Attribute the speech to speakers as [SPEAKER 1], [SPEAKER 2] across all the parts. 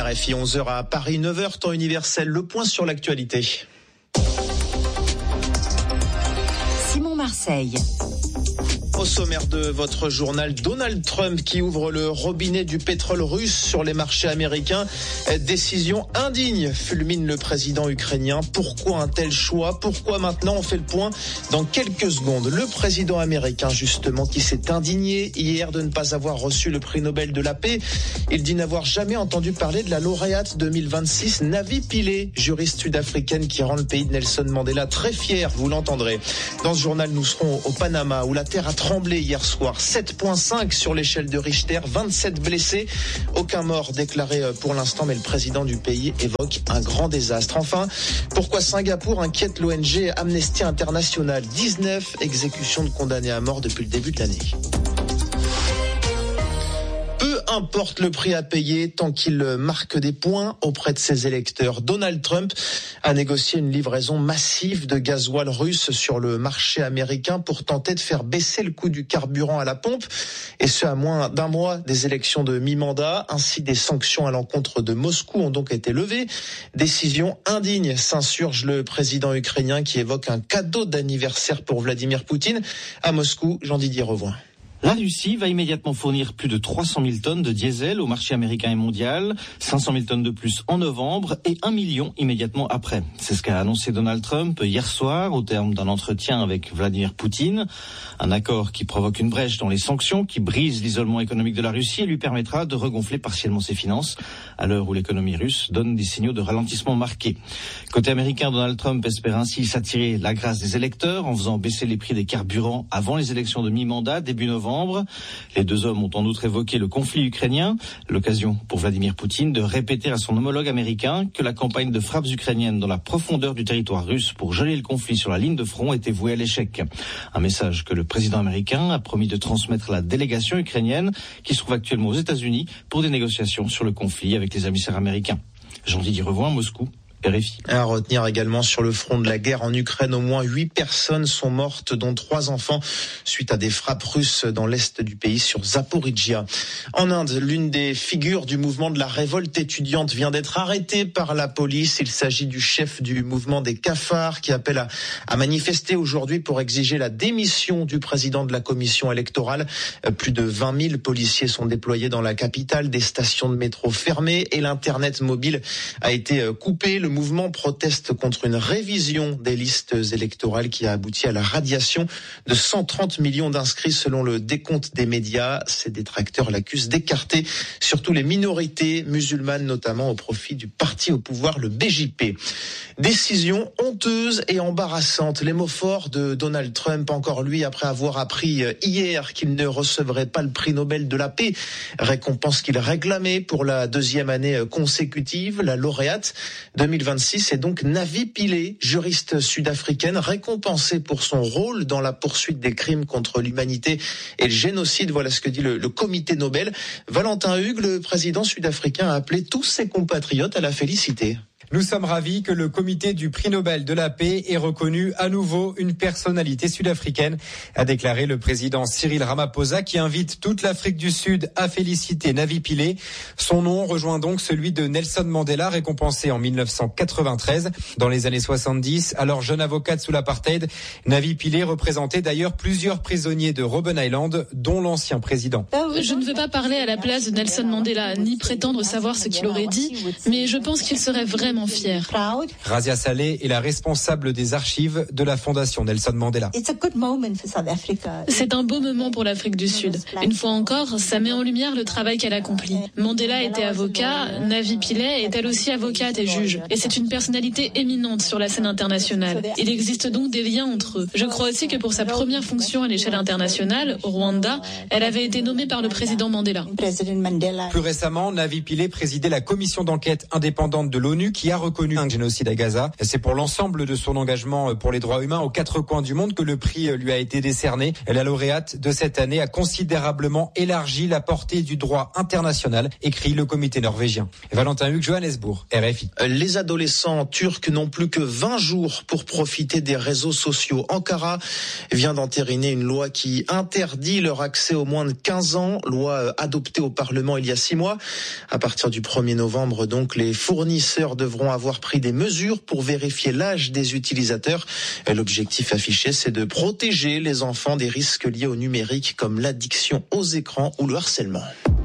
[SPEAKER 1] RFI, 11h à Paris, 9h, temps universel. Le point sur l'actualité.
[SPEAKER 2] Simon Marseille.
[SPEAKER 1] Au sommaire de votre journal, Donald Trump qui ouvre le robinet du pétrole russe sur les marchés américains. Décision indigne, fulmine le président ukrainien. Pourquoi un tel choix? Pourquoi maintenant? On fait le point dans quelques secondes. Le président américain, justement, qui s'est indigné hier de ne pas avoir reçu le prix Nobel de la paix. Il dit n'avoir jamais entendu parler de la lauréate 2026, Navi Pillay, juriste sud-africaine qui rend le pays de Nelson Mandela très fier, vous l'entendrez. Dans ce journal, nous serons au Panama, où la terre a tremblé hier soir. 7,5 sur l'échelle de Richter, 27 blessés. Aucun mort déclaré pour l'instant, mais le président du pays évoque un grand désastre. Enfin, pourquoi Singapour inquiète l'ONG Amnesty International? 19 exécutions de condamnés à mort depuis le début de l'année. Peu importe le prix à payer tant qu'il marque des points auprès de ses électeurs. Donald Trump a négocié une livraison massive de gasoil russe sur le marché américain pour tenter de faire baisser le coût du carburant à la pompe, et ce à moins d'un mois des élections de mi-mandat. Ainsi, des sanctions à l'encontre de Moscou ont donc été levées. Décision indigne, s'insurge le président ukrainien qui évoque un cadeau d'anniversaire pour Vladimir Poutine. À Moscou, Jean-Didier Revoin.
[SPEAKER 3] La Russie va immédiatement fournir plus de 300 000 tonnes de diesel au marché américain et mondial, 500 000 tonnes de plus en novembre et 1 million immédiatement après. C'est ce qu'a annoncé Donald Trump hier soir au terme d'un entretien avec Vladimir Poutine. Un accord qui provoque une brèche dans les sanctions, qui brise l'isolement économique de la Russie et lui permettra de regonfler partiellement ses finances à l'heure où l'économie russe donne des signaux de ralentissement marqués. Côté américain, Donald Trump espère ainsi s'attirer la grâce des électeurs en faisant baisser les prix des carburants avant les élections de mi-mandat, début novembre. Les deux hommes ont en outre évoqué le conflit ukrainien, l'occasion pour Vladimir Poutine de répéter à son homologue américain que la campagne de frappes ukrainiennes dans la profondeur du territoire russe pour geler le conflit sur la ligne de front était vouée à l'échec. Un message que le président américain a promis de transmettre à la délégation ukrainienne qui se trouve actuellement aux États-Unis pour des négociations sur le conflit avec les émissaires américains. Jean-Didier Revoin, Moscou. RFI.
[SPEAKER 1] À retenir également sur le front de la guerre en Ukraine, au moins 8 personnes sont mortes, dont 3 enfants, suite à des frappes russes dans l'est du pays sur Zaporijia. En Inde, l'une des figures du mouvement de la révolte étudiante vient d'être arrêtée par la police. Il s'agit du chef du mouvement des cafards qui appelle à manifester aujourd'hui pour exiger la démission du président de la commission électorale. Plus de 20 000 policiers sont déployés dans la capitale, des stations de métro fermées et l'internet mobile a été coupé. Le mouvement proteste contre une révision des listes électorales qui a abouti à la radiation de 130 millions d'inscrits selon le décompte des médias. Ses détracteurs l'accusent d'écarter surtout les minorités musulmanes, notamment au profit du parti au pouvoir, le BJP. Décision honteuse et embarrassante. Les mots forts de Donald Trump, encore lui, après avoir appris hier qu'il ne recevrait pas le prix Nobel de la paix, récompense qu'il réclamait pour la 2e année consécutive. La lauréate 2026 est donc Navi Pillay, juriste sud-africaine récompensée pour son rôle dans la poursuite des crimes contre l'humanité et le génocide. Voilà ce que dit le comité Nobel. Valentin Hugues, le président sud-africain, a appelé tous ses compatriotes à la féliciter.
[SPEAKER 4] Nous sommes ravis que le comité du prix Nobel de la paix ait reconnu à nouveau une personnalité sud-africaine, a déclaré le président Cyril Ramaphosa, qui invite toute l'Afrique du Sud à féliciter Navi Pillay. Son nom rejoint donc celui de Nelson Mandela, récompensé en 1993. Dans les années 70, alors jeune avocate sous l'apartheid, Navi Pillay représentait d'ailleurs plusieurs prisonniers de Robben Island, dont l'ancien président.
[SPEAKER 5] Je ne veux pas parler à la place de Nelson Mandela, ni prétendre savoir ce qu'il aurait dit, mais je pense qu'il serait vraiment fier.
[SPEAKER 4] Razia Saleh est la responsable des archives de la Fondation Nelson Mandela.
[SPEAKER 5] C'est un beau moment pour l'Afrique du Sud. Une fois encore, ça met en lumière le travail qu'elle accomplit. Mandela était avocat, Navi Pillay est elle aussi avocate et juge. Et c'est une personnalité éminente sur la scène internationale. Il existe donc des liens entre eux. Je crois aussi que pour sa première fonction à l'échelle internationale, au Rwanda, elle avait été nommée par le président Mandela.
[SPEAKER 4] Plus récemment, Navi Pillay présidait la commission d'enquête indépendante de l'ONU qui qui a reconnu un génocide à Gaza. C'est pour l'ensemble de son engagement pour les droits humains aux 4 coins du monde que le prix lui a été décerné. La lauréate de cette année a considérablement élargi la portée du droit international, écrit le comité norvégien. Valentin Hugues, Johannesburg, RFI.
[SPEAKER 1] Les adolescents turcs n'ont plus que 20 jours pour profiter des réseaux sociaux. Ankara vient d'entériner une loi qui interdit leur accès aux moins de 15 ans, loi adoptée au Parlement il y a 6 mois. À partir du 1er novembre, donc, les fournisseurs devront avoir pris des mesures pour vérifier l'âge des utilisateurs. L'objectif affiché, c'est de protéger les enfants des risques liés au numérique comme l'addiction aux écrans ou le harcèlement.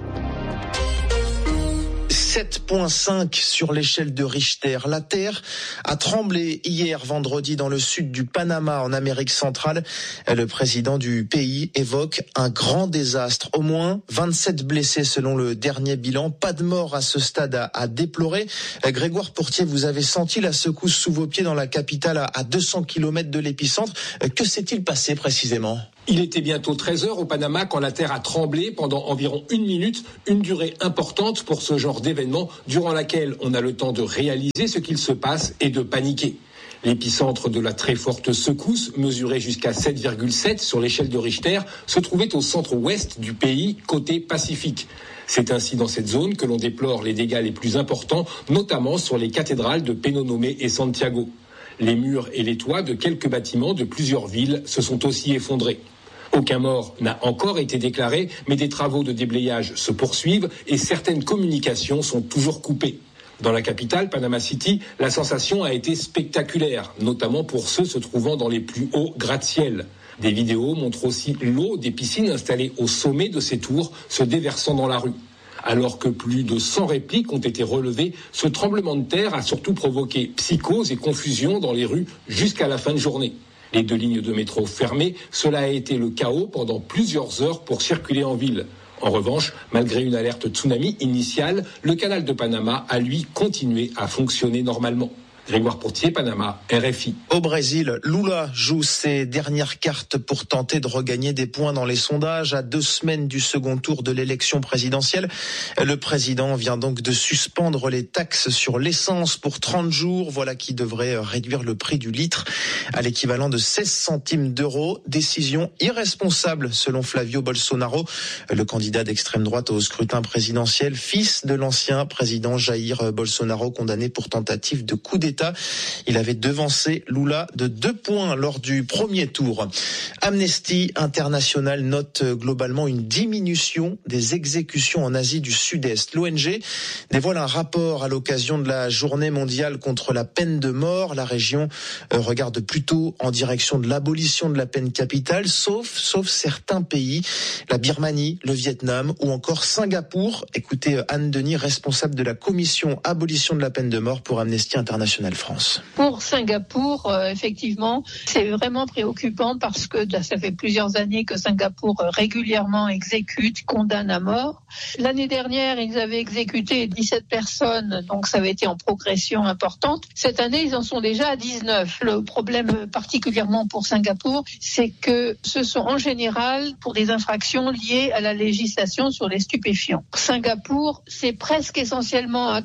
[SPEAKER 1] 7,5 sur l'échelle de Richter. La terre a tremblé hier vendredi dans le sud du Panama en Amérique centrale. Le président du pays évoque un grand désastre. Au moins 27 blessés selon le dernier bilan. Pas de mort à ce stade à déplorer. Grégoire Pourtier, vous avez senti la secousse sous vos pieds dans la capitale à 200 km de l'épicentre. Que s'est-il passé précisément ?
[SPEAKER 6] Il était bientôt 13h au Panama quand la terre a tremblé pendant environ 1 minute, une durée importante pour ce genre d'événement durant laquelle on a le temps de réaliser ce qu'il se passe et de paniquer. L'épicentre de la très forte secousse, mesurée jusqu'à 7,7 sur l'échelle de Richter, se trouvait au centre-ouest du pays, côté Pacifique. C'est ainsi dans cette zone que l'on déplore les dégâts les plus importants, notamment sur les cathédrales de Penonomé et Santiago. Les murs et les toits de quelques bâtiments de plusieurs villes se sont aussi effondrés. Aucun mort n'a encore été déclaré, mais des travaux de déblayage se poursuivent et certaines communications sont toujours coupées. Dans la capitale, Panama City, la sensation a été spectaculaire, notamment pour ceux se trouvant dans les plus hauts gratte-ciel. Des vidéos montrent aussi l'eau des piscines installées au sommet de ces tours se déversant dans la rue. Alors que plus de 100 répliques ont été relevées, ce tremblement de terre a surtout provoqué psychose et confusion dans les rues jusqu'à la fin de journée. Les 2 lignes de métro fermées, cela a été le chaos pendant plusieurs heures pour circuler en ville. En revanche, malgré une alerte tsunami initiale, le canal de Panama a lui continué à fonctionner normalement. Grégoire Pourtier, Panama, RFI.
[SPEAKER 1] Au Brésil, Lula joue ses dernières cartes pour tenter de regagner des points dans les sondages à 2 semaines du second tour de l'élection présidentielle. Le président vient donc de suspendre les taxes sur l'essence pour 30 jours. Voilà qui devrait réduire le prix du litre à l'équivalent de 16 centimes d'euros. Décision irresponsable selon Flavio Bolsonaro, le candidat d'extrême droite au scrutin présidentiel, fils de l'ancien président Jair Bolsonaro, condamné pour tentative de coup d'État. Il avait devancé Lula de 2 points lors du premier tour. Amnesty International note globalement une diminution des exécutions en Asie du Sud-Est. L'ONG dévoile un rapport à l'occasion de la journée mondiale contre la peine de mort. La région regarde plutôt en direction de l'abolition de la peine capitale, sauf certains pays, la Birmanie, le Vietnam ou encore Singapour. Écoutez Anne Denis, responsable de la commission abolition de la peine de mort pour Amnesty International France.
[SPEAKER 7] Pour Singapour, effectivement, c'est vraiment préoccupant parce que ça fait plusieurs années que Singapour régulièrement exécute, condamne à mort. L'année dernière, ils avaient exécuté 17 personnes, donc ça avait été en progression importante. Cette année, ils en sont déjà à 19. Le problème particulièrement pour Singapour, c'est que ce sont en général pour des infractions liées à la législation sur les stupéfiants. Singapour, c'est presque essentiellement à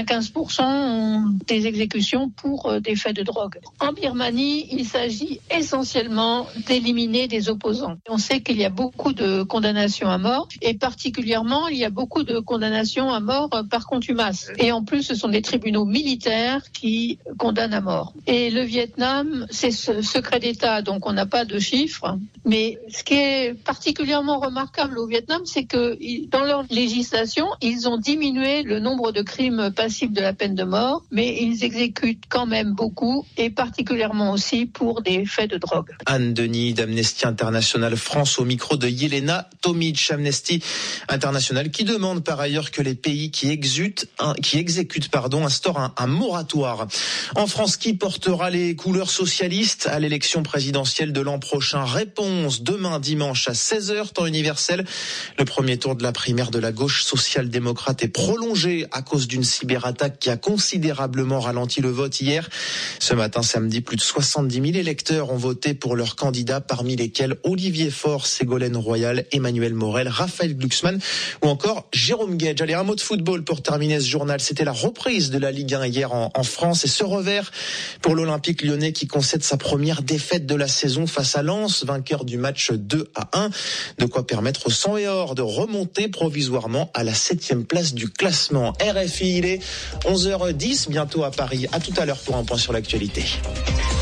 [SPEAKER 7] 95% des exécutions pour des faits de drogue. En Birmanie, il s'agit essentiellement d'éliminer des opposants. On sait qu'il y a beaucoup de condamnations à mort et particulièrement, il y a beaucoup de condamnations à mort par contumace. Et en plus, ce sont des tribunaux militaires qui condamnent à mort. Et le Vietnam, c'est ce secret d'État, donc on n'a pas de chiffres. Mais ce qui est particulièrement remarquable au Vietnam, c'est que dans leur législation, ils ont diminué le nombre de crimes passibles de la peine de mort, mais ils exécutent quand même beaucoup, et particulièrement aussi pour des faits de drogue.
[SPEAKER 1] Anne Denis d'Amnesty International France au micro de Yelena Tomic. Amnesty International qui demande par ailleurs que les pays qui exécutent instaurent un moratoire. En France, qui portera les couleurs socialistes à l'élection présidentielle de l'an prochain? Réponse demain dimanche à 16h, temps universel. Le premier tour de la primaire de la gauche social-démocrate est prolongé à cause d'une cyberattaque qui a considérablement ralenti le vote hier. Ce matin, samedi, plus de 70 000 électeurs ont voté pour leurs candidats, parmi lesquels Olivier Faure, Ségolène Royal, Emmanuel Morel, Raphaël Glucksmann ou encore Jérôme Guedj. Allez, un mot de football pour terminer ce journal. C'était la reprise de la Ligue 1 hier en France et ce revers pour l'Olympique lyonnais qui concède sa première défaite de la saison face à Lens, vainqueur du match 2-1. De quoi permettre aux 100 et or de remonter provisoirement à la 7e place du classement. RFI, il est 11h10, bientôt à Paris. À tout à l'heure pour un point sur l'actualité.